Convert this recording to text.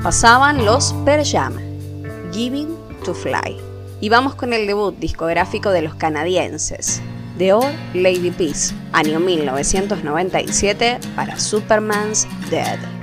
pasaban los Pearl Jam, Giving to Fly. Y vamos con el debut discográfico de los canadienses, The Old Lady Peace, año 1997, para Superman's Dead.